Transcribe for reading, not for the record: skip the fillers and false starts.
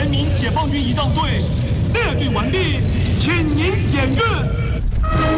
人民解放军仪仗队列队完毕，请您检阅。